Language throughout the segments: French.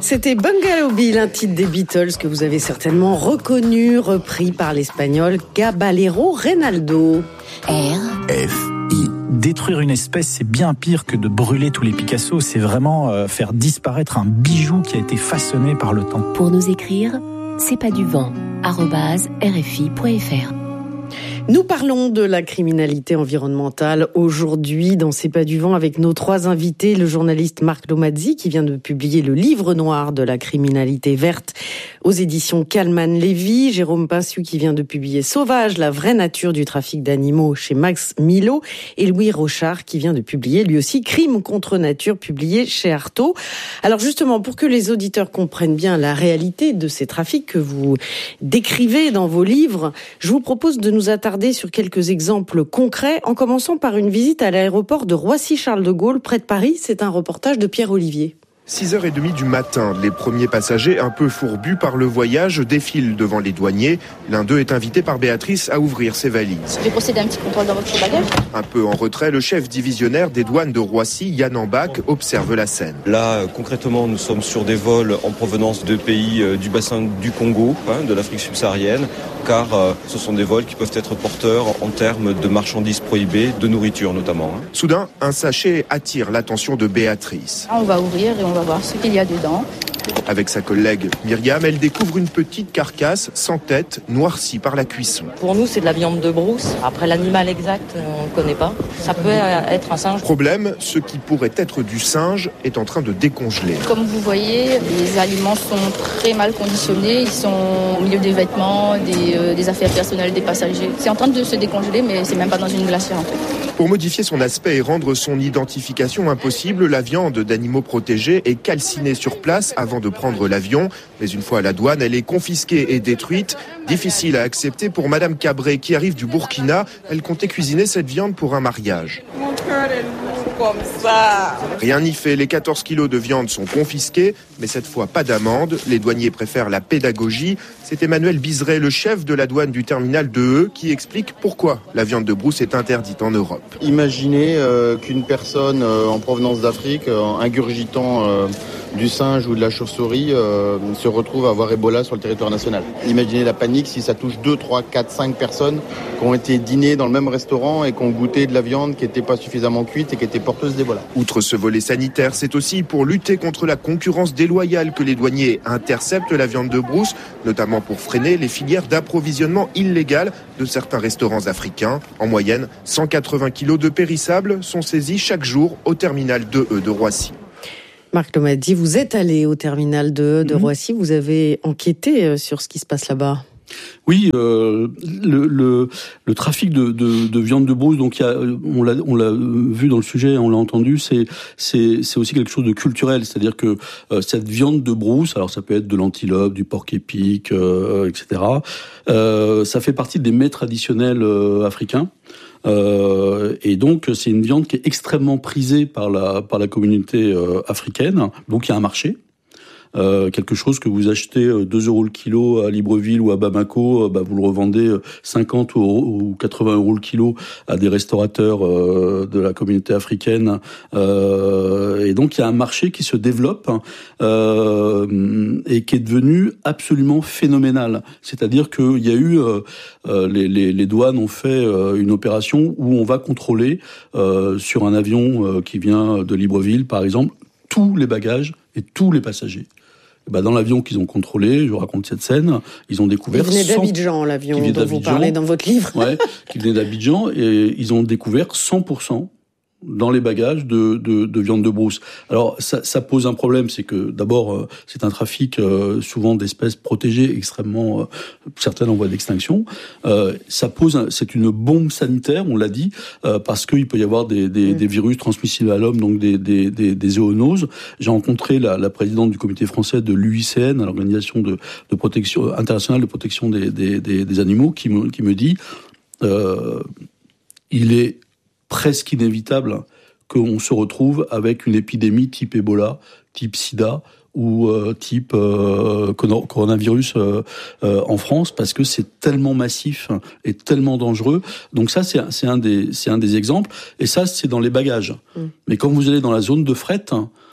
C'était Bungalow Bill, un titre des Beatles que vous avez certainement reconnu, repris par l'espagnol Caballero Reynaldo. RFI. Détruire une espèce, c'est bien pire que de brûler tous les Picasso. C'est vraiment faire disparaître un bijou qui a été façonné par le temps. Pour nous écrire, c'est pas du vent, @rfi.fr. Nous parlons de la criminalité environnementale aujourd'hui dans C'est pas du vent avec nos trois invités, le journaliste Marc Lomazzi qui vient de publier le livre noir de la criminalité verte aux éditions Kalman-Levy, Jérôme Pinsu qui vient de publier Sauvage, la vraie nature du trafic d'animaux chez Max Milo et Louis Rochard qui vient de publier lui aussi Crime contre nature publié chez Artaud. Alors justement, pour que les auditeurs comprennent bien la réalité de ces trafics que vous décrivez dans vos livres, je vous propose de nous attarder sur quelques exemples concrets, en commençant par une visite à l'aéroport de Roissy-Charles de Gaulle, près de Paris. C'est un reportage de Pierre Olivier. 6h30 du matin, les premiers passagers, un peu fourbus par le voyage, défilent devant les douaniers. L'un d'eux est invité par Béatrice à ouvrir ses valises. Je vais procéder à un petit contrôle dans votre bagage. Un peu en retrait, le chef divisionnaire des douanes de Roissy, Yann Ambach, observe la scène. Là, concrètement, nous sommes sur des vols en provenance de pays du bassin du Congo, de l'Afrique subsaharienne, car ce sont des vols qui peuvent être porteurs en termes de marchandises prohibées, de nourriture notamment. Soudain, un sachet attire l'attention de Béatrice. On va ouvrir et on va voir ce qu'il y a dedans. Avec sa collègue Myriam, elle découvre une petite carcasse sans tête, noircie par la cuisson. Pour nous, c'est de la viande de brousse. Après, l'animal exact, on ne connaît pas. Ça peut être un singe. Problème, ce qui pourrait être du singe est en train de décongeler. Comme vous voyez, les aliments sont très mal conditionnés. Ils sont au milieu des vêtements, des affaires personnelles des passagers. C'est en train de se décongeler, mais c'est même pas dans une glacière en fait. Pour modifier son aspect et rendre son identification impossible, la viande d'animaux protégés est calcinée sur place avant de prendre l'avion. Mais une fois à la douane, elle est confisquée et détruite. Difficile à accepter pour Madame Cabré qui arrive du Burkina. Elle comptait cuisiner cette viande pour un mariage. Mon cœur est lourd comme ça. Rien n'y fait, les 14 kilos de viande sont confisqués, mais cette fois pas d'amende. Les douaniers préfèrent la pédagogie. C'est Emmanuel Bizeret, le chef de la douane du terminal de E, qui explique pourquoi la viande de brousse est interdite en Europe. Imaginez qu'une personne en provenance d'Afrique, ingurgitant du singe ou de la chauve-souris, se retrouve à avoir Ebola sur le territoire national. Imaginez la panique si ça touche 2, 3, 4, 5 personnes qui ont été dîner dans le même restaurant et qui ont goûté de la viande qui n'était pas suffisamment cuite et qui était porteuse d'Ebola. Outre ce volet sanitaire, c'est aussi pour lutter contre la concurrence déloyale que les douaniers interceptent la viande de brousse, notamment pour freiner les filières d'approvisionnement illégal de certains restaurants africains. En moyenne, 180 kilos de périssables sont saisis chaque jour au terminal 2E de Roissy. Marc Lomazzi, vous êtes allé au terminal 2E de Roissy, vous avez enquêté sur ce qui se passe là-bas. Oui, le trafic de viande de brousse, donc on l'a vu dans le sujet, on l'a entendu, c'est aussi quelque chose de culturel, c'est-à-dire que cette viande de brousse, alors ça peut être de l'antilope, du porc épic, etc. Ça fait partie des mets traditionnels africains. Et donc c'est une viande qui est extrêmement prisée par la communauté africaine. Donc il y a un marché. Quelque chose que vous achetez 2 € le kilo à Libreville ou à Bamako, vous le revendez 50 ou 80 € le kilo à des restaurateurs de la communauté africaine. Et donc il y a un marché qui se développe et qui est devenu absolument phénoménal. C'est-à-dire qu'il y a eu les douanes ont fait une opération où on va contrôler sur un avion qui vient de Libreville, par exemple, tous les bagages et tous les passagers. Dans l'avion qu'ils ont contrôlé, je vous raconte cette scène, ils ont découvert... Il venait d'Abidjan, l'avion dont vous parlez dans votre livre. Ouais, qui venait d'Abidjan, et ils ont découvert 100% dans les bagages de viande de brousse. Alors ça pose un problème, c'est que d'abord c'est un trafic souvent d'espèces protégées extrêmement certaines en voie d'extinction. C'est une bombe sanitaire, on l'a dit, parce qu'il peut y avoir des virus transmissibles à l'homme, donc des zoonoses. J'ai rencontré la présidente du comité français de l'UICN, l'organisation de protection internationale de protection des animaux, qui me dit il est presque inévitable qu'on se retrouve avec une épidémie type Ebola, type Sida ou type coronavirus en France, parce que c'est tellement massif et tellement dangereux. Donc ça, c'est un des exemples. Et ça, c'est dans les bagages. Mais quand vous allez dans la zone de fret,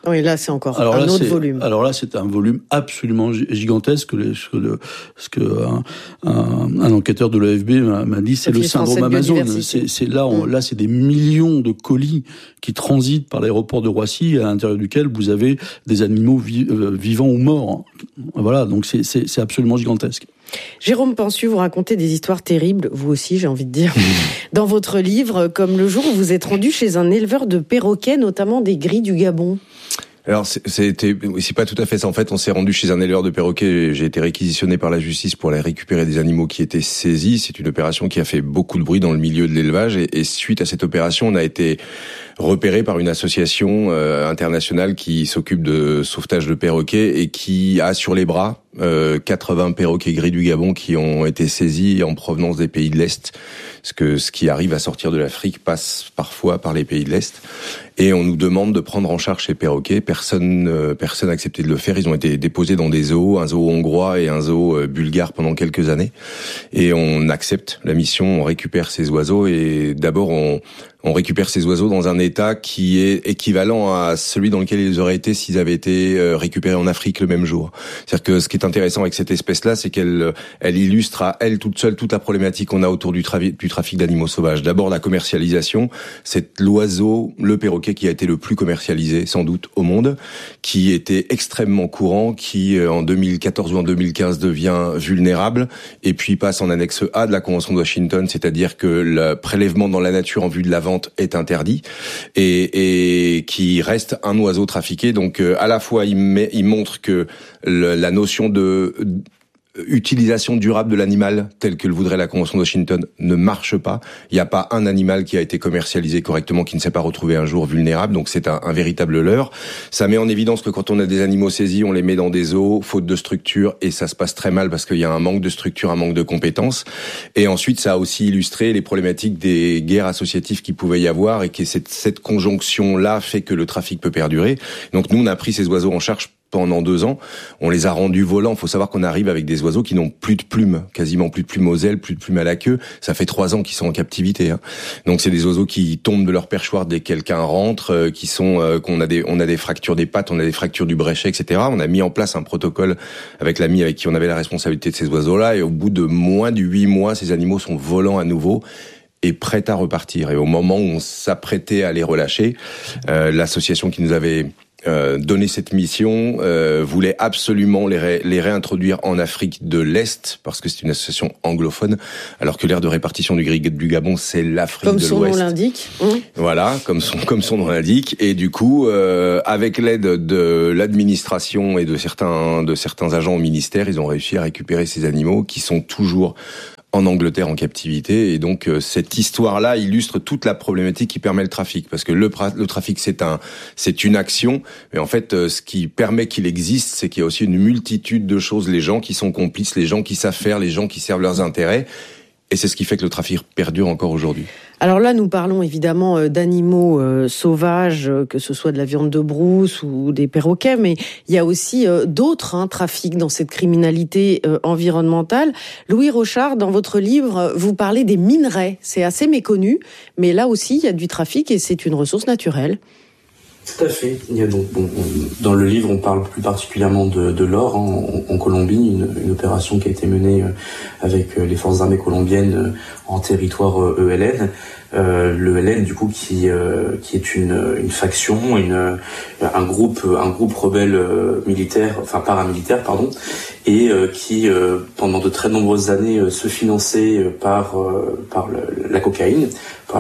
Oui, là, c'est encore un autre volume. Alors là, c'est un volume absolument gigantesque. Ce que un enquêteur de l'AFB m'a dit, c'est le syndrome Amazon. Là, c'est des millions de colis qui transitent par l'aéroport de Roissy, à l'intérieur duquel vous avez des animaux vivants ou morts. Voilà, donc c'est absolument gigantesque. Jérôme Pensu, vous racontez des histoires terribles, vous aussi, j'ai envie de dire, dans votre livre, comme le jour où vous êtes rendu chez un éleveur de perroquets, notamment des gris du Gabon. Alors c'est pas tout à fait ça. En fait, on s'est rendu chez un éleveur de perroquets. J'ai été réquisitionné par la justice pour aller récupérer des animaux qui étaient saisis. C'est une opération qui a fait beaucoup de bruit dans le milieu de l'élevage. Et suite à cette opération, on a été repéré par une association internationale qui s'occupe de sauvetage de perroquets et qui a sur les bras 80 perroquets gris du Gabon qui ont été saisis en provenance des pays de l'Est. Ce qui arrive à sortir de l'Afrique passe parfois par les pays de l'Est. Et on nous demande de prendre en charge ces perroquets. Personne n'a accepté de le faire. Ils ont été déposés dans des zoos, un zoo hongrois et un zoo bulgare pendant quelques années. Et on accepte la mission, on récupère ces oiseaux et d'abord on récupère ces oiseaux dans un état qui est équivalent à celui dans lequel ils auraient été s'ils avaient été récupérés en Afrique le même jour. C'est-à-dire que ce qui est intéressant avec cette espèce-là, c'est qu'elle illustre à elle toute seule toute la problématique qu'on a autour du trafic d'animaux sauvages. D'abord la commercialisation, c'est l'oiseau, le perroquet qui a été le plus commercialisé sans doute au monde, qui était extrêmement courant, qui en 2014 ou en 2015 devient vulnérable et puis passe en annexe A de la Convention de Washington, c'est-à-dire que le prélèvement dans la nature en vue de la vente est interdit et qui reste un oiseau trafiqué. Donc à la fois il montre que la notion de utilisation durable de l'animal telle que le voudrait la Convention de Washington ne marche pas. Il n'y a pas un animal qui a été commercialisé correctement qui ne s'est pas retrouvé un jour vulnérable, donc c'est un véritable leurre. Ça met en évidence que quand on a des animaux saisis, on les met dans des zoos, faute de structure, et ça se passe très mal parce qu'il y a un manque de structure, un manque de compétences. Et ensuite, ça a aussi illustré les problématiques des guerres associatives qu'il pouvait y avoir et que cette conjonction-là fait que le trafic peut perdurer. Donc nous, on a pris ces oiseaux en charge pendant 2 ans, on les a rendus volants. Il faut savoir qu'on arrive avec des oiseaux qui n'ont plus de plumes, quasiment plus de plumes aux ailes, plus de plumes à la queue. Ça fait 3 ans qu'ils sont en captivité. Donc c'est des oiseaux qui tombent de leur perchoir dès que quelqu'un rentre, on a des fractures des pattes, on a des fractures du bréchet, etc. On a mis en place un protocole avec l'ami avec qui on avait la responsabilité de ces oiseaux-là. Et au bout de moins de 8 mois, ces animaux sont volants à nouveau et prêts à repartir. Et au moment où on s'apprêtait à les relâcher, l'association qui nous avait donné cette mission voulait absolument les réintroduire en Afrique de l'Est parce que c'est une association anglophone alors que l'aire de répartition du Gabon c'est l'Afrique de l'Ouest. Comme son nom l'indique. Voilà, comme son nom l'indique et du coup avec l'aide de l'administration et de certains agents au ministère, ils ont réussi à récupérer ces animaux qui sont toujours en Angleterre en captivité et donc cette histoire-là illustre toute la problématique qui permet le trafic parce que le trafic c'est une action mais en fait ce qui permet qu'il existe c'est qu'il y a aussi une multitude de choses, les gens qui sont complices, les gens qui savent faire, les gens qui servent leurs intérêts et c'est ce qui fait que le trafic perdure encore aujourd'hui. Alors là, nous parlons évidemment d'animaux sauvages, que ce soit de la viande de brousse ou des perroquets, mais il y a aussi d'autres trafics dans cette criminalité environnementale. Louis Rochard, dans votre livre, vous parlez des minerais. C'est assez méconnu, mais là aussi, il y a du trafic et c'est une ressource naturelle. Tout à fait. Il y a donc, dans le livre, on parle plus particulièrement de l'or en Colombie, une opération qui a été menée avec les forces armées colombiennes en territoire ELN. Le ELN, du coup, qui est une faction, un groupe rebelle militaire, enfin paramilitaire, pardon, et qui pendant de très nombreuses années se finançait par la cocaïne, par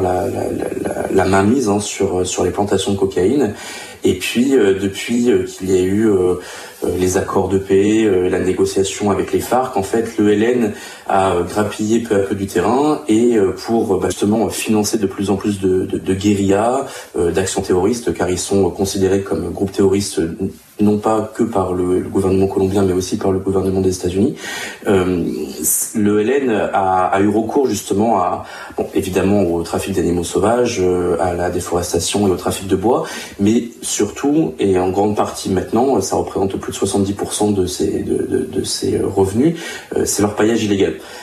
la mainmise sur les plantations de cocaïne. Et puis depuis qu'il y a eu les accords de paix, la négociation avec les FARC, en fait, le ELN a grappillé peu à peu du terrain et pour justement financer de plus en plus de guérillas, d'actions terroristes, car ils sont considérés comme groupe terroriste non pas que par le gouvernement colombien, mais aussi par le gouvernement des États-Unis. Le ELN a eu recours justement évidemment au trafic d'animaux sauvages, à la déforestation et au trafic de bois, mais surtout, et en grande partie maintenant, ça représente plus de 70% de ces revenus, c'est leur paillage illégal.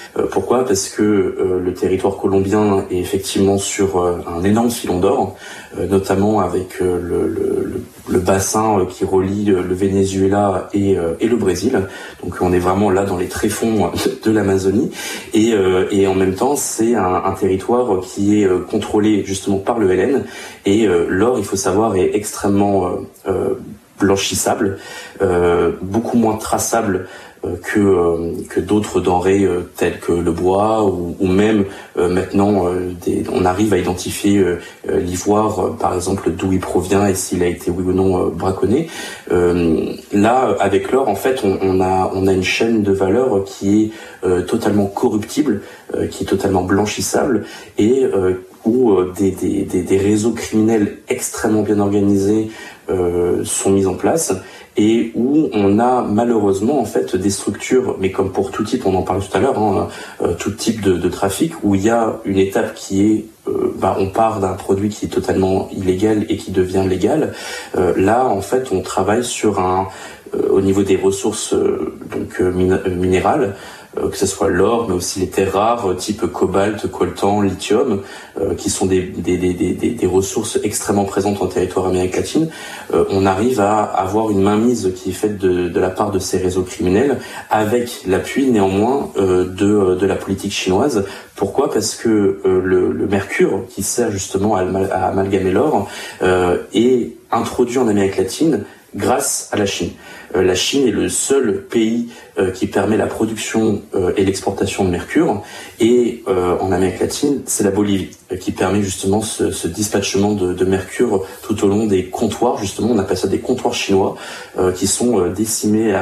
Pourquoi ? Parce que le territoire colombien est effectivement sur un énorme filon d'or, notamment avec le bassin qui relie le Venezuela et le Brésil. Donc on est vraiment là dans les tréfonds de l'Amazonie. Et en même temps, c'est un territoire qui est contrôlé justement par le LN. Et l'or, il faut savoir, est extrêmement blanchissable, beaucoup moins traçable que d'autres denrées telles que le bois ou même maintenant on arrive à identifier l'ivoire par exemple d'où il provient et s'il a été oui ou non braconné. Là avec l'or en fait on a une chaîne de valeur qui est totalement corruptible, qui est totalement blanchissable et où des réseaux criminels extrêmement bien organisés sont mis en place et où on a malheureusement en fait des structures, mais comme pour tout type, on en parlait tout à l'heure, tout type de trafic, où il y a une étape qui est, on part d'un produit qui est totalement illégal et qui devient légal. Là, en fait, on travaille sur au niveau des ressources minérales, que ce soit l'or, mais aussi les terres rares, type cobalt, coltan, lithium, qui sont des ressources extrêmement présentes en territoire Amérique latine. On arrive à avoir une mainmise qui est faite de la part de ces réseaux criminels, avec l'appui néanmoins de la politique chinoise. Pourquoi ? Parce que le mercure, qui sert justement à amalgamer l'or, est introduit en Amérique latine grâce à la Chine. La Chine est le seul pays qui permet la production et l'exportation de mercure. Et en Amérique latine, c'est la Bolivie qui permet justement ce dispatchement de mercure tout au long des comptoirs. Justement, on appelle ça des comptoirs chinois qui sont disséminés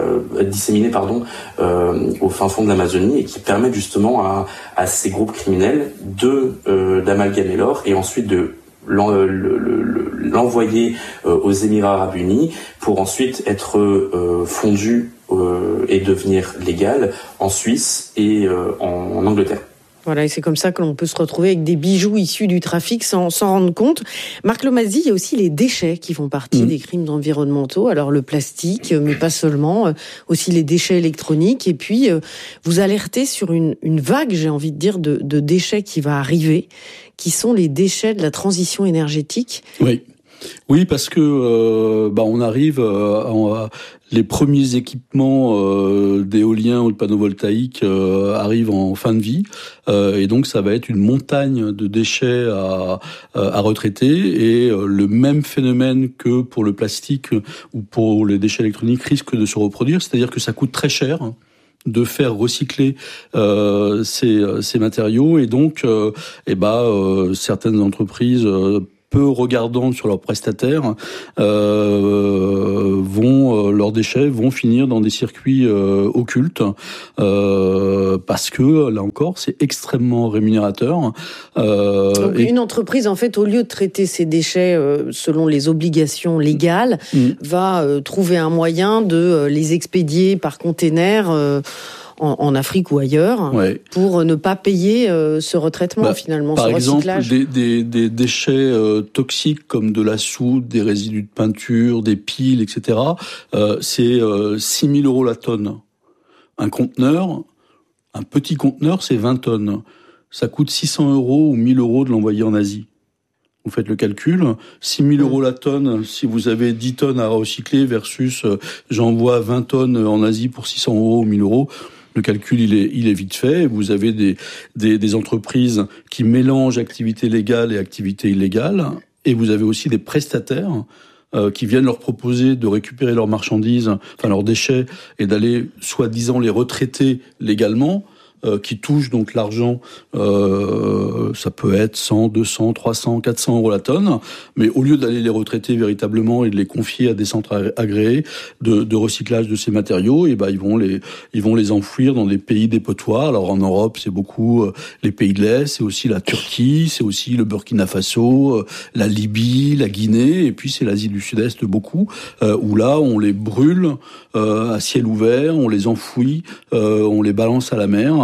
au fin fond de l'Amazonie et qui permettent justement à ces groupes criminels d'amalgamer l'or et ensuite de l'envoyer aux Émirats Arabes Unis pour ensuite être fondu et devenir légal en Suisse et en Angleterre. Voilà, et c'est comme ça que l'on peut se retrouver avec des bijoux issus du trafic sans rendre compte. Marc Lomazzi, il y a aussi les déchets qui font partie des crimes environnementaux. Alors le plastique, mais pas seulement, aussi les déchets électroniques. Et puis, vous alertez sur une vague, j'ai envie de dire, de déchets qui va arriver, qui sont les déchets de la transition énergétique. Oui, parce que on arrive les premiers équipements d'éolien ou de panneaux voltaïques arrivent en fin de vie, et donc ça va être une montagne de déchets à retraiter. Et le même phénomène que pour le plastique ou pour les déchets électroniques risque de se reproduire, c'est-à-dire que ça coûte très cher de faire recycler ces matériaux, et donc certaines entreprises peu regardant sur leurs prestataires, leurs déchets vont finir dans des circuits occultes, parce que là encore c'est extrêmement rémunérateur. Donc une entreprise en fait, au lieu de traiter ses déchets selon les obligations légales, va trouver un moyen de les expédier par container en Afrique ou ailleurs, pour ne pas payer ce retraitement finalement, ce recyclage. Par exemple, des déchets toxiques comme de la soude, des résidus de peinture, des piles, etc. C'est 6 000 € la tonne. Un petit conteneur, c'est 20 tonnes. Ça coûte 600 € ou 1 000 € de l'envoyer en Asie. Vous faites le calcul, 6 000 € la tonne, si vous avez 10 tonnes à recycler versus j'envoie 20 tonnes en Asie pour 600 € ou 1 000 €, le calcul il est vite fait. Vous avez des entreprises qui mélangent activité légale et activité illégale, et vous avez aussi des prestataires qui viennent leur proposer de récupérer leurs marchandises, leurs déchets, et d'aller soi-disant les retraiter légalement, qui touchent donc l'argent, ça peut être 100, 200, 300, 400 € la tonne, mais au lieu d'aller les retraiter véritablement et de les confier à des centres agréés de recyclage de ces matériaux, ils vont les enfouir dans des pays dépotoirs. Alors en Europe, c'est beaucoup les pays de l'Est, c'est aussi la Turquie, c'est aussi le Burkina Faso, la Libye, la Guinée, et puis c'est l'Asie du Sud-Est beaucoup, où là on les brûle à ciel ouvert, on les enfouit, on les balance à la mer.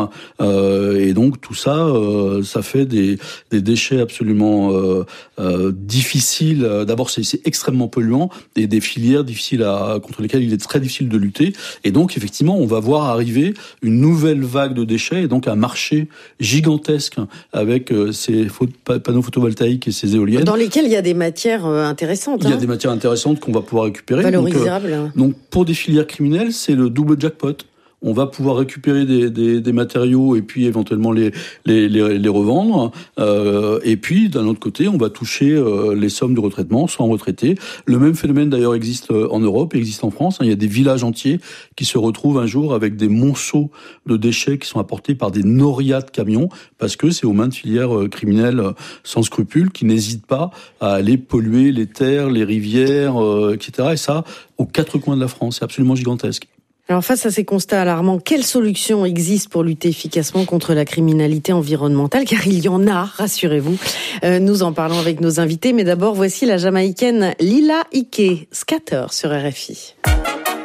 et donc tout ça, ça fait des déchets absolument difficiles. D'abord, c'est extrêmement polluant et des filières difficiles contre lesquelles il est très difficile de lutter. Et donc, effectivement, on va voir arriver une nouvelle vague de déchets et donc un marché gigantesque avec ces panneaux photovoltaïques et ces éoliennes. Dans lesquels il y a des matières intéressantes. Il y a des matières intéressantes qu'on va pouvoir récupérer. Valorisables. Donc, pour des filières criminelles, c'est le double jackpot. On va pouvoir récupérer des matériaux et puis éventuellement les revendre. Et puis, d'un autre côté, on va toucher les sommes de retraitement sans retraités. Le même phénomène, d'ailleurs, existe en Europe et existe en France. Il y a des villages entiers qui se retrouvent un jour avec des monceaux de déchets qui sont apportés par des norias de camions parce que c'est aux mains de filières criminelles sans scrupules qui n'hésitent pas à aller polluer les terres, les rivières, etc. Et ça, aux quatre coins de la France. C'est absolument gigantesque. Alors face à ces constats alarmants, quelles solutions existent pour lutter efficacement contre la criminalité environnementale? Car il y en a, rassurez-vous. Nous en parlons avec nos invités, mais d'abord voici la Jamaïcaine Lila Ike, Scatter sur RFI.